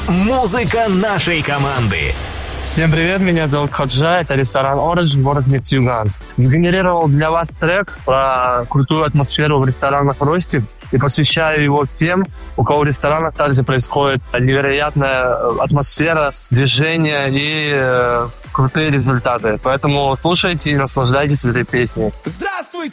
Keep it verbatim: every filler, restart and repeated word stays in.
Музыка нашей команды. Всем привет, меня зовут Хаджа, это ресторан Orange, город Нефтеюганск. Сгенерировал для вас трек про крутую атмосферу в ресторанах Ростикс и посвящаю его тем, у кого в ресторанах также происходит невероятная атмосфера, движение и э, крутые результаты. Поэтому слушайте и наслаждайтесь этой песней. Здравствуйте!